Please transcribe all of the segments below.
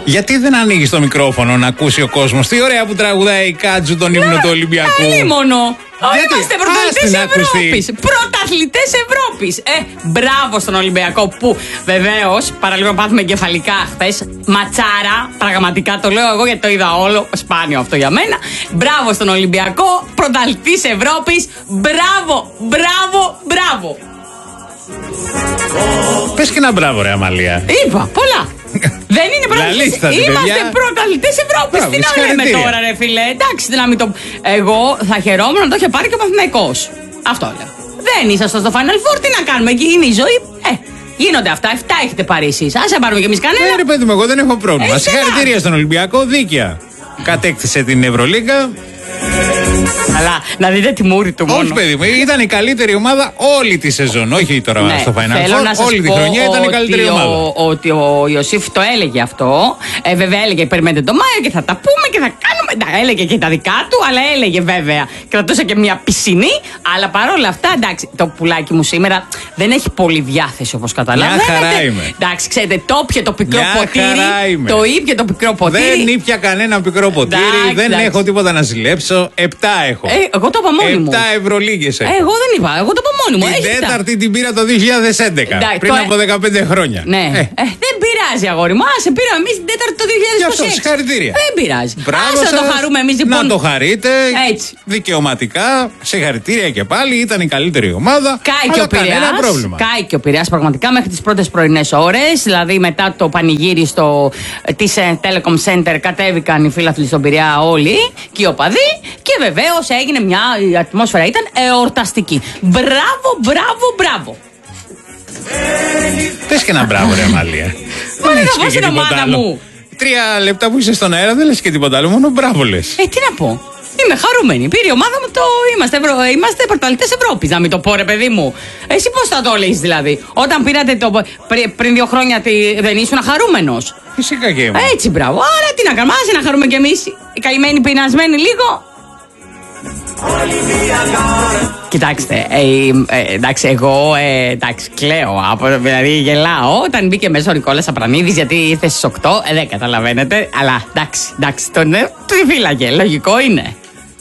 Γιατί δεν ανοίγει το μικρόφωνο να ακούσει ο κόσμος? Τι ωραία που τραγουδάει η Κάτζου τον ύμνο του Ολυμπιακού. Μόνο. Είμαστε πρωταθλητές Ευρώπης. Πρωταθλητές Ευρώπης. Μπράβο στον Ολυμπιακό που βεβαίως, παραλίγο να πάθουμε εγκεφαλικά χθες, ματσάρα. Πραγματικά το λέω εγώ γιατί το είδα όλο. Σπάνιο αυτό για μένα. Μπράβο στον Ολυμπιακό. Πρωταθλητής Ευρώπης. Μπράβο, μπράβο, μπράβο. Πες και ένα μπράβο, ρε Αμαλία. Είπα, πολλά. Δεν είναι πρωταθλητές. Είμαστε πρωταθλητές Ευρώπης. Τι να λέμε τώρα, ρε φίλε. Εντάξει, να μην το. Εγώ θα χαιρόμουν να το είχε πάρει και ο Παναθηναϊκός. Αυτό λέω. Δεν ήσασταν στο Final Four, τι να κάνουμε, εκεί είναι η ζωή. Γίνονται αυτά. 7 έχετε πάρει εσείς. Άσε πάρουμε κι εμείς κανένα. Ρε παιδί μου, εγώ δεν έχω πρόβλημα. Συγχαρητήρια στον Ολυμπιακό, δίκαια. Κατέκτησε την Ευρωλίγκα. Αλλά να δείτε τη μούρη του μόνο. Όχι, παιδί μου, ήταν η καλύτερη ομάδα όλη τη σεζόν. Όχι τώρα στο Final Four. Όλη τη χρονιά ήταν η καλύτερη ομάδα. Ότι ο Ιωσήφ το έλεγε αυτό. Βέβαια έλεγε περιμένετε το Μάιο και θα τα πούμε και θα κάνουμε. Έλεγε και τα δικά του, αλλά έλεγε βέβαια. Κρατούσε και μια πισινή. Αλλά παρόλα αυτά, εντάξει, το πουλάκι μου σήμερα δεν έχει πολύ διάθεση όπως καταλαβαίνετε. Μια χαρά είμαι. Εντάξει, ξέρετε, το ήπια το πικρό ποτήρι. Το ήπια το πικρό ποτήρι. Δεν ήπια κανένα πικρό ποτήρι. Δεν έχω τίποτα να ζηλέψω. 7 έχω. Εγώ το είπα μόνη μου. 7 Ευρωλίγκες έχω. Εγώ δεν είπα, εγώ το είπα μόνη μου. Την τέταρτη την πήρα το 2011. Πριν από 15 χρόνια. Ναι. Δεν πειράζει, αγόρι μου. Άσε, πήραμε εμείς την τέταρτη το 2020. Γι' αυτό συγχαρητήρια. Δεν πειράζει. Άσε να το χαρούμε εμείς λοιπόν. Να το χαρείτε. Έτσι. Δικαιωματικά. Συγχαρητήρια και πάλι. Ήταν η καλύτερη ομάδα. Κάει και ο Πειραιάς. Κάει και ο Πειραιάς πραγματικά μέχρι τις πρώτες πρωινές ώρες. Δηλαδή μετά το πανηγύρι της Telecom Center κατέβηκαν οι φίλαθλοι στον Πειραιά όλοι και οι οπαδοί. Και βεβαίως έγινε η ατμόσφαιρα ήταν εορταστική. Μπράβο, μπράβο, μπράβο. Πες και ένα μπράβο, ρε Αμαλία. Μα δεν θα πω στην ομάδα μου. 3 λεπτά που είσαι στον αέρα δεν λες και τίποτα άλλο, μόνο μπράβο λες. Τι να πω. Είμαι χαρούμενη. Πήρε η ομάδα μου είμαστε πρωταθλητές Ευρώπης. Να μην το πω, ρε παιδί μου. Εσύ πώς θα το λες δηλαδή? Όταν πήρατε πριν 2 χρόνια δεν ήσουν χαρούμενος? Φυσικά και ήμουν. Έτσι, μπράβο. Άρα τι να κάνουμε, άσε να χαρούμε κι εμείς. Οι καημένοι πεινασμένοι λίγο. Κοιτάξτε, εντάξει, εγώ κλαίω, δηλαδή γελάω όταν μπήκε μέσα ο Νικόλας Απρανίδης, γιατί ήρθε στις 8, δεν καταλαβαίνετε, αλλά εντάξει, τον φύλαγε, λογικό είναι.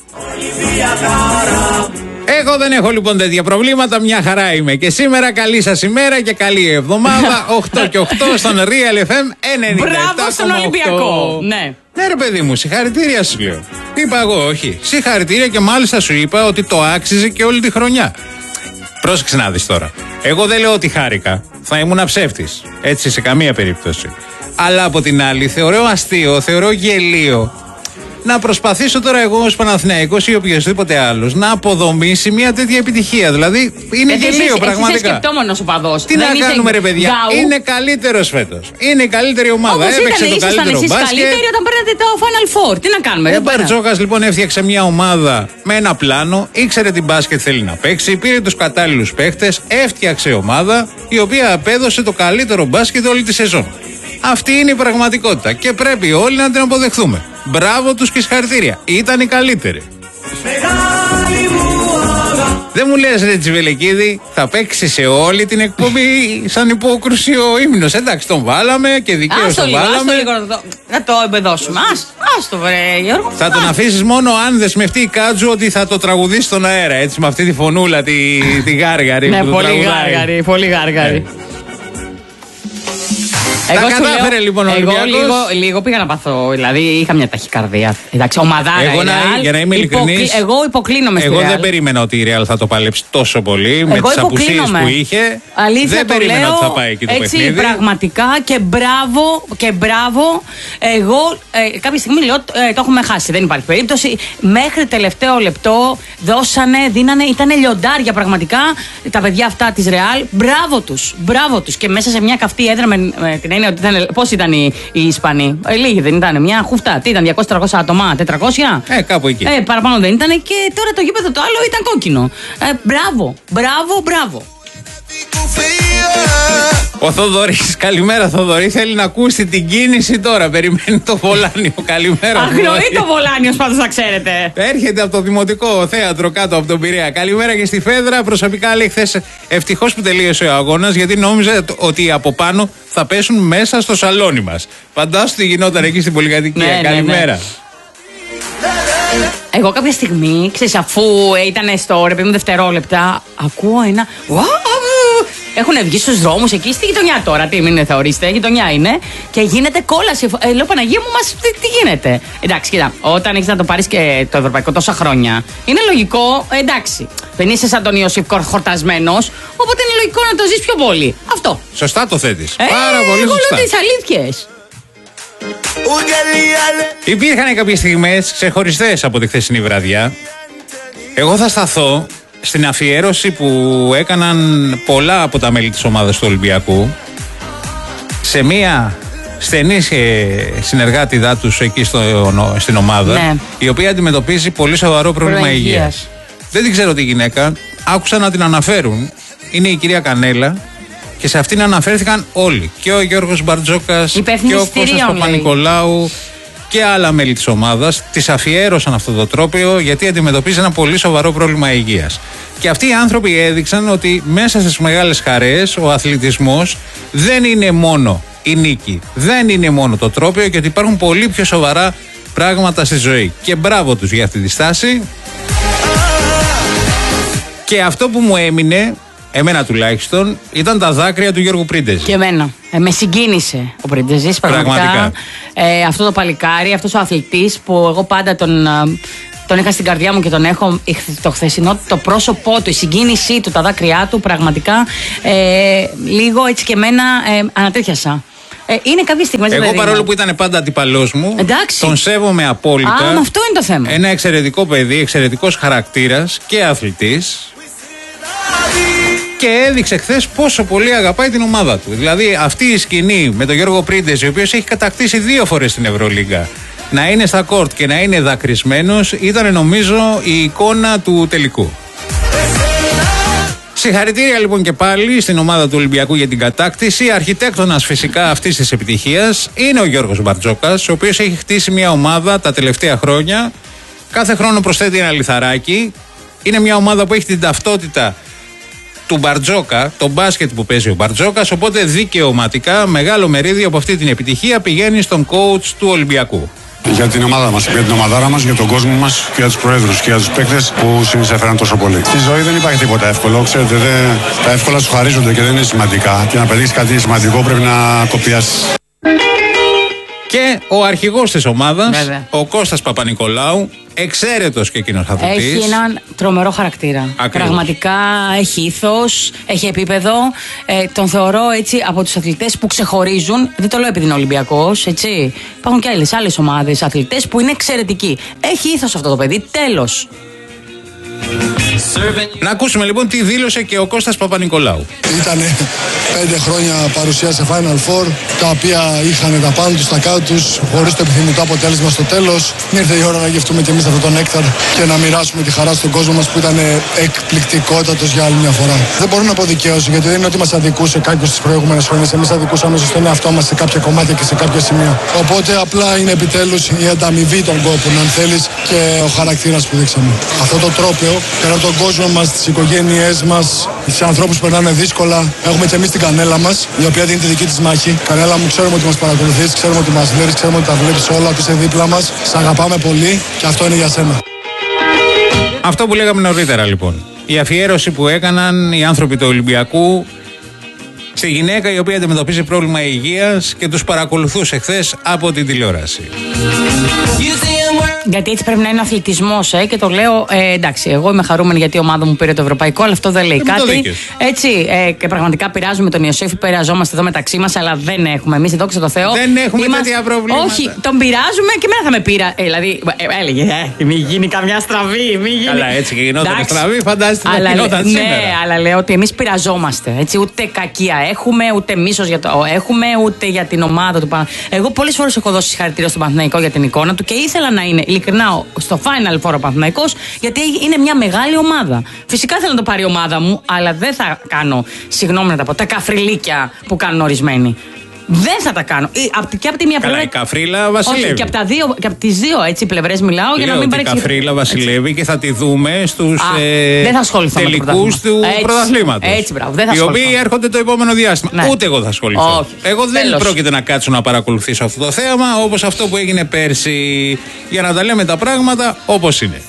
Εγώ δεν έχω λοιπόν τέτοια προβλήματα, μια χαρά είμαι και σήμερα. Καλή σας ημέρα και καλή εβδομάδα. 8 και 8 στον Real FM 90. Μπράβο στον Ολυμπιακό. Ναι. Ναι, ρε παιδί μου, συγχαρητήρια σου λέω. Είπα εγώ, όχι. Συγχαρητήρια και μάλιστα σου είπα ότι το άξιζε και όλη τη χρονιά. Πρόσεξε να δεις τώρα. Εγώ δεν λέω ότι χάρηκα. Θα ήμουν ψεύτης. Έτσι σε καμία περίπτωση. Αλλά από την άλλη θεωρώ αστείο, θεωρώ γελίο να προσπαθήσω τώρα εγώ ως Παναθηναϊκός ή οποιοδήποτε άλλος να αποδομήσει μια τέτοια επιτυχία. Δηλαδή είναι γελίο πραγματικά. Είσαι σκεπτόμενος οπαδός. Τι να κάνουμε, ρε παιδιά. Είναι καλύτερος φέτος. Είναι η καλύτερη ομάδα. Έπαιξε το καλύτερο μπάσκετ. Καλύτεροι όταν παίρνετε το Final Four. Τι να κάνουμε. Ο Μπαρτζόκας λοιπόν έφτιαξε μια ομάδα με ένα πλάνο. Ήξερε τι μπάσκετ θέλει να παίξει. Πήρε τους κατάλληλους παίχτες. Έφτιαξε ομάδα η οποία απέδωσε το καλύτερο μπάσκετ όλη τη σεζόν. Αυτή είναι η πραγματικότητα και πρέπει όλοι να την αποδεχθούμε. Μπράβο τους και συγχαρητήρια. Ήταν οι καλύτεροι. Δεν μου λες, ρε Τσιβελεκίδη, θα παίξει σε όλη την εκπομπή σαν υπόκρουση ο ύμνος. Εντάξει, τον βάλαμε και δικαίως τον βάλαμε. Να το εμπεδώσουμε. Ας το βρε, Γιώργο. Θα τον αφήσεις μόνο αν δεσμευτεί η Κάτζου ότι θα το τραγουδήσει στον αέρα. Έτσι, με αυτή τη φωνούλα, τη γάργαρη. Ναι, πολύ γάργαρη. Τα κατάφερε λοιπόν ο Ολυμπιακός. Εγώ λίγο πήγα να πάθω, δηλαδή είχα μια ταχυκαρδία. Εντάξει, ομαδάρα. Για να είμαι ειλικρινής, εγώ υποκλίνομαι στη Real. Εγώ δεν περίμενα ότι η Real θα το παλέψει τόσο πολύ με τις απουσίες που είχε. Αλήθεια, δεν περίμενα ότι θα πάει εκεί το παιχνίδι. Έτσι, πραγματικά και μπράβο. Εγώ κάποια στιγμή λέω το έχουμε χάσει. Δεν υπάρχει περίπτωση. Μέχρι τελευταίο λεπτό δίνανε, ήταν λιοντάρια πραγματικά τα παιδιά αυτά της Real. Μπράβο τους. Και μέσα σε μια καυτή έδρα με την έννοια ότι ήταν. Πώς ήταν οι Ισπανοί? Λίγοι δεν ήταν, μια χούφτα. Τι ήταν, 200-300 άτομα, 400? Κάπου εκεί. Παραπάνω δεν ήταν και τώρα το γήπεδο το άλλο ήταν κόκκινο. Μπράβο. Ο Θοδωρής, καλημέρα Θοδωρή, θέλει να ακούσει την κίνηση τώρα. Περιμένει το Βολάνιο. Καλημέρα. Αγνοεί το Βολάνιος, πάντως να ξέρετε. Έρχεται από το Δημοτικό Θέατρο κάτω από τον Πειραιά. Καλημέρα και στη Φέδρα. Προσωπικά λέει χθες ευτυχώς που τελείωσε ο αγώνας, γιατί νόμιζε ότι από πάνω θα πέσουν μέσα στο σαλόνι μας. Φαντάσου τι γινόταν εκεί στην πολυκατοικία. Ναι, καλημέρα. Ναι. Εγώ κάποια στιγμή, ξέρεις, αφού ήταν στο ρε παιδί μου δευτερόλεπτα, ακούω ένα. Έχουν βγει στους δρόμους εκεί στη γειτονιά τώρα. Τι μην θεωρήσετε, γειτονιά είναι. Και γίνεται κόλαση. Λέω Παναγία μου, τι γίνεται. Εντάξει, κοίτα, όταν έχεις να το πάρεις και το ευρωπαϊκό τόσα χρόνια, είναι λογικό, εντάξει. Δεν είσαι σαν τον Ιωσήφ χορτασμένος, οπότε είναι λογικό να το ζεις πιο πολύ. Αυτό. Σωστά το θέτεις. Πάρα πολύ εγώ σωστά. λέω τις αλήθειες. Υπήρχαν κάποιες στιγμές ξεχωριστές από τη χθεσινή βραδιά. Εγώ θα σταθώ στην αφιέρωση που έκαναν πολλά από τα μέλη της ομάδας του Ολυμπιακού σε μία στενή συνεργάτηδά τους εκεί στην ομάδα, ναι, η οποία αντιμετωπίζει πολύ σοβαρό πρόβλημα υγείας. Δεν την ξέρω τη γυναίκα, άκουσα να την αναφέρουν. Είναι η κυρία Κανέλα και σε αυτήν αναφέρθηκαν όλοι. Και ο Γιώργος Μπαρτζόκας και ο Κώστας Παπα-Νικολάου και άλλα μέλη της ομάδας. Τις αφιέρωσαν αυτό το τρόπαιο γιατί αντιμετωπίζει ένα πολύ σοβαρό πρόβλημα υγείας. Και αυτοί οι άνθρωποι έδειξαν ότι μέσα στις μεγάλες χαρές ο αθλητισμός δεν είναι μόνο η νίκη, δεν είναι μόνο το τρόπαιο και ότι υπάρχουν πολύ πιο σοβαρά πράγματα στη ζωή. Και μπράβο τους για αυτή τη στάση. Και αυτό που μου έμεινε, εμένα τουλάχιστον, ήταν τα δάκρυα του Γιώργου Πρίντεζη. Και εμένα. Με συγκίνησε ο Πρίντεζης, πραγματικά. Αυτό το παλικάρι, αυτός ο αθλητής που εγώ πάντα τον είχα στην καρδιά μου και τον έχω, το χθεσινό, το πρόσωπό του, η συγκίνησή του, τα δάκρυά του, πραγματικά λίγο έτσι και εμένα ανατρίχιασα. Είναι κάποιες στιγμές. Εγώ παρόλο που ήταν πάντα αντιπαλός μου, εντάξει, τον σέβομαι απόλυτα. Αυτό είναι το θέμα. Ένα εξαιρετικό παιδί, εξαιρετικός χαρακτήρας και αθλητής. Και έδειξε χθες πόσο πολύ αγαπάει την ομάδα του. Δηλαδή αυτή η σκηνή με τον Γιώργο Πρίντεζη, ο οποίος έχει κατακτήσει 2 φορές την Ευρωλίγκα, να είναι στα κόρτ και να είναι δακρυσμένος, ήταν νομίζω η εικόνα του τελικού. Συγχαρητήρια λοιπόν και πάλι στην ομάδα του Ολυμπιακού για την κατάκτηση. Αρχιτέκτονας φυσικά αυτής της επιτυχίας είναι ο Γιώργος Μπαρτζόκας, ο οποίος έχει χτίσει μια ομάδα τα τελευταία χρόνια. Κάθε χρόνο προσθέτει ένα λιθαράκι. Είναι μια ομάδα που έχει την ταυτότητα του Μπαρτζόκα, το μπάσκετ που παίζει ο Μπαρτζόκας, οπότε δικαιωματικά μεγάλο μερίδιο από αυτή την επιτυχία πηγαίνει στον coach του Ολυμπιακού. Για την ομάδα μας, για την ομαδάρα μας, για τον κόσμο μας και για τους προέδρους και για τους παίκτες που συνεισέφεραν τόσο πολύ. Στη ζωή δεν υπάρχει τίποτα εύκολο. Ξέρετε, τα εύκολα σου χαρίζονται και δεν είναι σημαντικά. Και να πετύχεις κάτι σημαντικό πρέπει να το πιάσεις. Και ο αρχηγός της ομάδας, ο Κώστας Παπα-Νικολάου, εξαίρετος και εκείνος αθλητής. Έχει έναν τρομερό χαρακτήρα. Ακριβώς. Πραγματικά έχει ήθος, έχει επίπεδο. Τον θεωρώ έτσι από τους αθλητές που ξεχωρίζουν. Δεν το λέω επειδή είναι Ολυμπιακός, έτσι. Υπάρχουν και άλλες ομάδες αθλητές που είναι εξαιρετικοί. Έχει ήθος αυτό το παιδί. Τέλος. Να ακούσουμε λοιπόν τι δήλωσε και ο Κώστας Παπα-Νικολάου. Ήτανε 5 χρόνια παρουσία σε Final Four, τα οποία είχαν τα πάνω τους, τα κάτω τους, χωρίς το επιθυμητό αποτέλεσμα στο τέλος. Ήρθε η ώρα να γευτούμε και εμείς αυτό το νέκταρ και να μοιράσουμε τη χαρά στον κόσμο μας που ήταν εκπληκτικότατος για άλλη μια φορά. Δεν μπορώ να πω δικαίωση, γιατί δεν είναι ότι μας αδικούσε κάποιος τις προηγούμενες χρονιές. Εμείς αδικούσαμε στον εαυτό μας σε κάποια κομμάτια και σε κάποια σημεία. Οπότε απλά είναι επιτέλους η ανταμοιβή των κόπων, αν θέλεις, και ο χαρακτήρας που δείξαμε. Αυτό το τρόπαιο, πέρα από τον κόσμο μας, τις οικογένειές μας, τους ανθρώπους που περνάνε δύσκολα, έχουμε και εμείς την Κανέλα μας, η οποία δίνει τη δική της μάχη. Κανέλα μου, ξέρουμε ότι μας παρακολουθείς, ξέρουμε ότι μας βλέπεις, ξέρουμε ότι τα βλέπεις όλα, ότι είσαι δίπλα μας. Σ' αγαπάμε πολύ και αυτό είναι για σένα. Αυτό που λέγαμε νωρίτερα λοιπόν. Η αφιέρωση που έκαναν οι άνθρωποι του Ολυμπιακού στη γυναίκα η οποία αντιμετωπίζει πρόβλημα υγείας και τους παρακολουθούσε χθες από την τηλεόραση. Γιατί έτσι πρέπει να είναι ο αθλητισμός, και το λέω, εντάξει, εγώ είμαι χαρούμενη γιατί η ομάδα μου πήρε το ευρωπαϊκό, αλλά αυτό δεν λέει κάτι. Έτσι, και πραγματικά πειράζουμε τον Ιωσήφ, πειραζόμαστε εδώ μεταξύ μας, αλλά δεν έχουμε εμείς, δόξα τω Θεώ. Δεν έχουμε τέτοια προβλήματα. Όχι, τον πειράζουμε και εμένα θα με πείρα. Δηλαδή, έλεγε, μη γίνει καμιά στραβή, μη γίνει. Καλά, έτσι και γινόταν στραβή, φαντάζεστε να γινόταν σήμερα. Ναι, αλλά λέω ότι εμείς πειραζόμαστε. Έτσι, ούτε κακία έχουμε, ούτε μίσος για το έχουμε, ούτε για την ομάδα του Παναθηναϊκού. Εγώ πολλές φορές έχω δώσει συγχαρητήρια στον Παναθηναϊκό για την εικόνα του και ήθελα να είναι ειλικρινά στο Final Four ο Παναθηναϊκός, γιατί είναι μια μεγάλη ομάδα. Φυσικά θέλω να το πάρει η ομάδα μου, αλλά δεν θα κάνω, συγγνώμη να τα πω, τα καφριλίκια που κάνουν ορισμένοι. Δεν θα τα κάνω. Και από τη μία πλευρά. Η καφρίλα βασιλεύει. Όχι, και από τις δύο πλευρές μιλάω για να μην παρεξηγηθώ. Η καφρίλα βασιλεύει και θα τη δούμε στους τελικούς του πρωταθλήματος. Έτσι, μπράβο. Δεν θα οι οποίοι έρχονται το επόμενο διάστημα. Ναι. Ούτε εγώ θα ασχοληθώ. Όχι. Εγώ δεν πρόκειται να κάτσω να παρακολουθήσω αυτό το θέαμα, όπως αυτό που έγινε πέρσι. Για να τα λέμε τα πράγματα όπως είναι.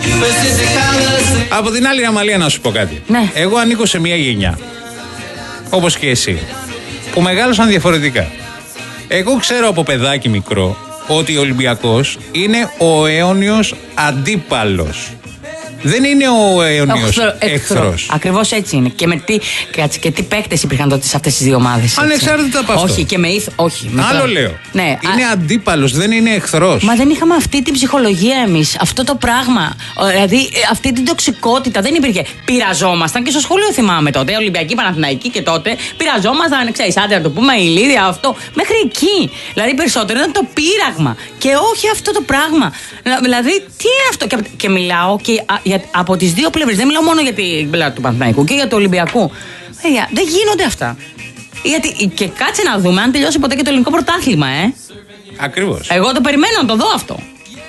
Από την άλλη, Αμαλία, να σου πω κάτι. Ναι. Εγώ ανήκω σε μια γενιά. Όπως και εσύ. Που μεγάλωσαν διαφορετικά. Εγώ ξέρω από παιδάκι μικρό ότι ο Ολυμπιακός είναι ο αιώνιος αντίπαλος. Δεν είναι ο αιώνιος εχθρός. Ακριβώς έτσι είναι. Και τι παίκτες υπήρχαν τότε σε αυτές τις δύο ομάδες. Ανεξάρτητα από αυτό. Όχι, και με όχι. Άλλο λέω. Ναι, είναι αντίπαλος, δεν είναι εχθρός. Μα δεν είχαμε αυτή την ψυχολογία εμείς. Αυτό το πράγμα. Δηλαδή αυτή την τοξικότητα δεν υπήρχε. Πειραζόμασταν και στο σχολείο θυμάμαι τότε. Ολυμπιακή, Παναθηναϊκή και τότε. Πειραζόμασταν, ξέρεις, άντε να το πούμε, η Λίδια, αυτό. Μέχρι εκεί. Δηλαδή περισσότερο ήταν το πείραγμα. Και όχι αυτό το πράγμα. Δηλαδή τι είναι αυτό. Και μιλάω και από τις δύο πλευρές. Δεν μιλάω μόνο για την πλευρά του Παναθηναϊκού και για του Ολυμπιακού. Δεν γίνονται αυτά. Γιατί και κάτσε να δούμε αν τελειώσει ποτέ και το ελληνικό πρωτάθλημα, Ακριβώς. Εγώ το περιμένω να το δω αυτό.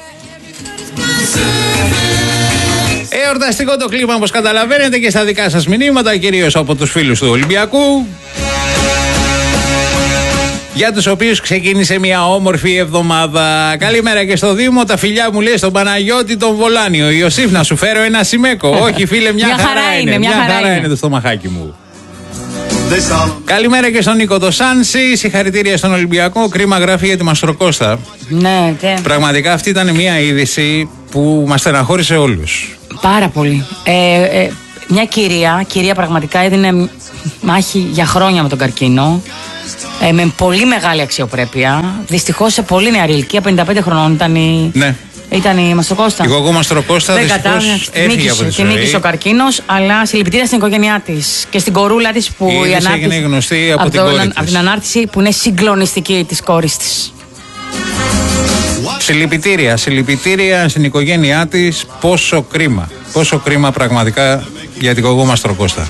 Εορταστικό το κλίμα, όπως καταλαβαίνετε, και στα δικά σας μηνύματα, κυρίως από τους φίλους του Ολυμπιακού, για τους οποίους ξεκίνησε μια όμορφη εβδομάδα. Καλημέρα και στο Δήμο. Τα φιλιά μου λέει στον Παναγιώτη τον Βολάνιο. Ιωσήφ, να σου φέρω ένα σημαίκο. Όχι, φίλε, μια χαρά είναι. Μια χαρά είναι το στομαχάκι μου. Καλημέρα και στον Νίκο το Σάνσι. Συγχαρητήρια στον Ολυμπιακό. Κρίμα γράφει για τη Μαστροκώστα. Ναι, πραγματικά αυτή ήταν μια είδηση που μας στεναχώρησε όλους. Πάρα πολύ. Μια κυρία πραγματικά έδινε μάχη για χρόνια με τον καρκίνο. Με πολύ μεγάλη αξιοπρέπεια. Δυστυχώς σε πολύ νεαρή ηλικία, 55 χρονών ήταν η. Ναι. Ήταν η Μαστροκώστα. Η Γογό Μαστροκώστα δυστυχώς έφυγε από τη ζωή. Την νίκησε ο καρκίνος, αλλά συλληπιτήρια στην οικογένειά της και στην κορούλα της που η ανάρτηση έγινε γνωστή από την κόρη της. Από την ανάρτηση που είναι συγκλονιστική της κόρης της. Συλληπιτήρια στην οικογένειά της. Πόσο κρίμα πραγματικά για την Γογό Μαστροκώστα.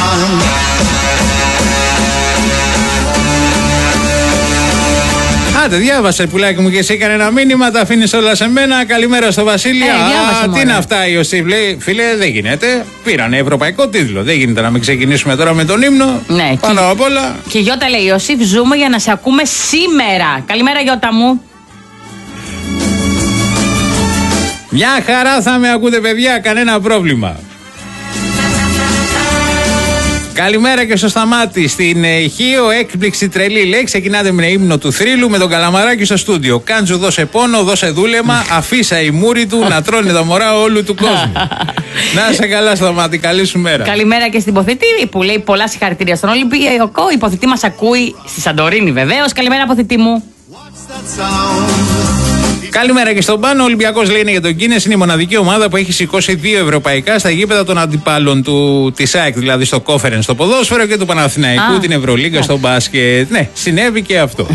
Άντε, διάβασε πουλάκι μου και εσύ κανένα μήνυμα, τα αφήνεις όλα σε μένα. Καλημέρα στο Βασίλη. Τι είναι αυτά, Ιωσήφ, λέει. Φίλε, δεν γίνεται. Πήρανε ευρωπαϊκό τίτλο. Δεν γίνεται να μην ξεκινήσουμε τώρα με τον ύμνο. Ναι, πάνω απ' όλα. Και η Γιώτα λέει: Ιωσήφ, ζούμε για να σε ακούμε σήμερα. Καλημέρα, Γιώτα μου. Μια χαρά θα με ακούτε, παιδιά, κανένα πρόβλημα. Καλημέρα και στο Σταμάτη. Στην Χίο, έκπληξη τρελή. Λέει: ξεκινάτε με ύμνο του θρύλου με τον Καλαμαράκι στο στούντιο. Κάντζου, δώσε πόνο, δώσε δούλεμα. Αφήσα η μούρη του να τρώνε τα μωρά όλου του κόσμου. Να είσαι καλά, Σταμάτη. Καλή σου μέρα. Καλημέρα και στην Υποθετή που λέει πολλά συγχαρητήρια στον Ολυμπιακό. Η Υποθετή μας ακούει στη Σαντορίνη, βεβαίως. Καλημέρα, Υποθετή μου. Καλημέρα και στον Πάνο. Ο Ολυμπιακός, λέει, είναι για τον Κίνες. Είναι η μοναδική ομάδα που έχει σηκώσει 2 ευρωπαϊκά στα γήπεδα των αντιπάλων του της ΑΕΚ, δηλαδή στο Κόφερεν στο ποδόσφαιρο και του Παναθηναϊκού, την Ευρωλίγκα στο μπάσκετ. Ναι, συνέβη και αυτό.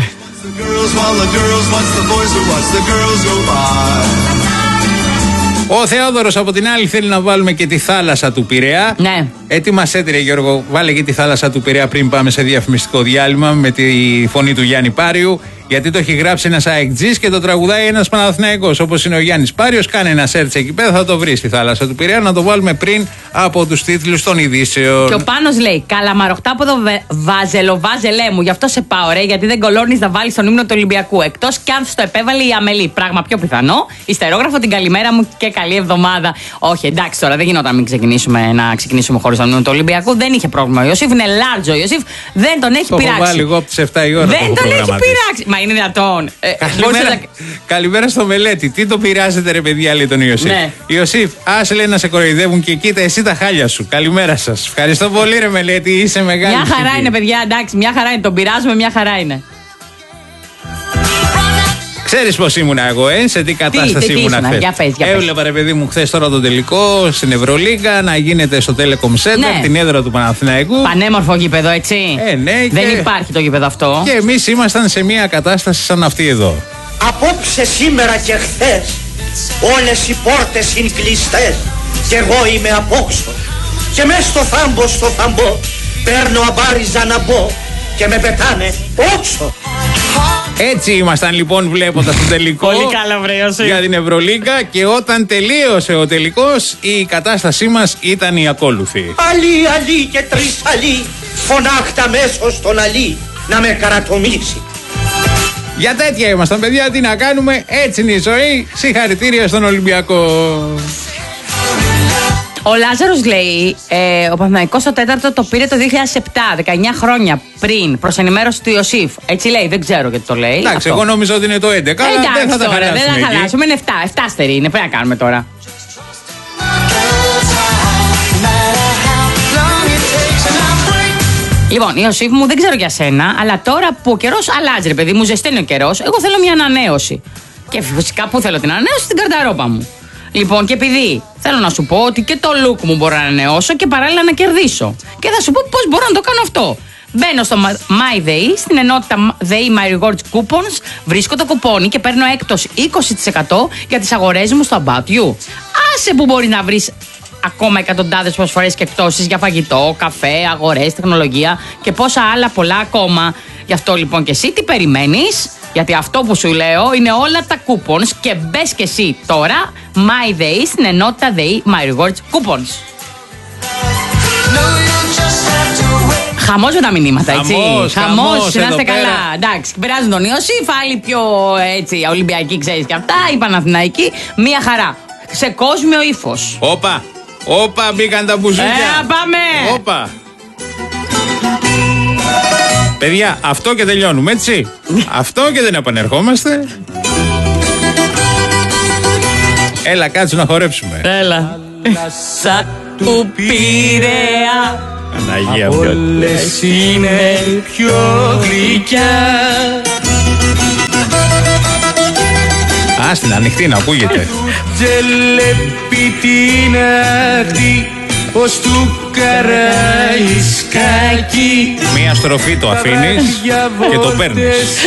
Ο Θεόδωρος από την άλλη θέλει να βάλουμε και τη θάλασσα του Πειραιά. Ναι. Έτοιμασέ τη, ρε Γιώργο, βάλε και τη θάλασσα του Πειραιά πριν πάμε σε διαφημιστικό διάλειμμα με τη φωνή του Γιάννη Πάριου. Γιατί το έχει γράψει ένας αεκτζής και το τραγουδάει ένας Παναθηναϊκός. Όπως είναι ο Γιάννης Πάριος, κάνει ένα search εκεί πέρα, θα το βρει στη θάλασσα του Πειραιά. Να το βάλουμε πριν από τους τίτλους των ειδήσεων. Και ο Πάνος λέει: καλαμαροχτάποδο βάζελέ μου, γι' αυτό σε πάω, ρε, γιατί δεν κολώνεις να βάλεις τον ύμνο του Ολυμπιακού. Εκτός κι αν στο επέβαλε η Αμελή. Πράγμα πιο πιθανό. Ιστερόγραφο την καλημέρα μου και καλή εβδομάδα. Όχι, εντάξει τώρα, δεν γινόταν να ξεκινήσουμε χωρίς τον ύμνο του Ολυμπιακού. Δεν είχε πρόβλημα. Ο Ιωσήφ είναι λάρτζο. Ο Ιωσήφ δεν τον έχει πειράξει. Το βάλει εγώ από τις 7 η ώρα. Δεν τον έχει πειράξει. Μα είναι δυνατόν. Καλημέρα στο Μελέτη. Τι το πειράζετε, ρε παιδιά, λέει τον Ιωσήφ. Ναι. Ιωσήφ, άσε, λέει, να σε κοροϊδεύουν και κοίτα εσύ τα χάλια σου. Καλημέρα σας. Ευχαριστώ πολύ, ρε Μελέτη. Είσαι μεγάλη. Μια χαρά είναι, παιδιά, εντάξει. Μια χαρά είναι. Τον πειράζουμε, μια χαρά είναι. Ξέρεις πώς ήμουνα εγώ, σε τι κατάσταση ήμουνα χθες. Έβλεπα, ρε παιδί μου, χθες τώρα τον τελικό στην Ευρωλίγκα να γίνεται στο Telecom Center, Ναι. την έδρα του Παναθηναϊκού. Πανέμορφο γήπεδο, έτσι. Ναι, Δεν υπάρχει το γήπεδο αυτό. Και εμείς ήμασταν σε μια κατάσταση σαν αυτή εδώ. Απόψε, σήμερα και χθες όλες οι πόρτες είναι κλειστές και εγώ είμαι απόξω. Και μες στο θάμπο παίρνω αμπάριζα να μπω και με πετάνε όξω. Έτσι ήμασταν λοιπόν βλέποντας το τελικό. Πολύ καλό, βρέωση. Για την Ευρωλίγκα, και όταν τελείωσε ο τελικός η κατάστασή μας ήταν η ακόλουθη. Αλή και τρεις αλή, φωνάχτα μέσω στον αλή να με καρατομήσει. Για τέτοια ήμασταν, παιδιά, τι να κάνουμε, έτσι είναι η ζωή. Συγχαρητήρια στον Ολυμπιακό. Ο Λάζαρος λέει, ο Παναθηναϊκός στο τέταρτο το πήρε το 2007, 19 χρόνια πριν, προς ενημέρωση του Ιωσήφ. Έτσι λέει, δεν ξέρω γιατί το λέει. Εντάξει, αυτό. εγώ νόμιζα ότι είναι το 11, αλλά δεν θα τα τώρα, χαλάσουμε. δεν θα χαλάσουμε, είναι 7 στερή είναι, πρέπει να κάνουμε τώρα. Λοιπόν, Ιωσήφ μου, δεν ξέρω για σένα, αλλά τώρα που ο καιρός αλλάζει, ρε παιδί μου, ζεσταίνει ο καιρός, εγώ θέλω μια ανανέωση. Και φυσικά πού θέλω την ανανέωση, στην καρταρόπα μου. Λοιπόν, και επειδή θέλω να σου πω ότι και το look μου μπορώ να ανανεώσω και παράλληλα να κερδίσω. Και θα σου πω πώς μπορώ να το κάνω αυτό. Μπαίνω στο My Day, στην ενότητα Day My Rewards Coupons, βρίσκω το κουπόνι και παίρνω έκπτωση 20% για τις αγορές μου στο About You. Άσε που μπορεί να βρεις ακόμα εκατοντάδες προσφορές και εκτόσεις για φαγητό, καφέ, αγορές, τεχνολογία και πόσα άλλα πολλά ακόμα. Γι' αυτό λοιπόν και εσύ τι περιμένεις? Γιατί αυτό που σου λέω είναι όλα τα coupons και μπες και εσύ τώρα My Day στην ενότητα Day My Rewards Coupons. Χαμός με τα μηνύματα, έτσι. Χαμός, να είστε καλά. Εντάξει, περάζουν τον Ιωσήφ, άλλοι πιο έτσι, Ολυμπιακοί, ξέρεις και αυτά, η Παναθηναϊκή, μία χαρά. Σε κόσμιο ύφος. Όπα, μπήκαν τα μπουζούκια. Πάμε. Όπα. Παιδιά, αυτό και τελειώνουμε, έτσι. Αυτό και δεν επανερχόμαστε. Έλα, κάτσε να χορέψουμε. Έλα. Σαν του Πειραιά, Παναγία μου. όλες είναι πιο γλυκιά. Στην ανοιχτή να ακούγεται. Τζελέπι την αχτή ως του Καραϊσκάκη. Μία στροφή το αφήνεις και το παίρνεις.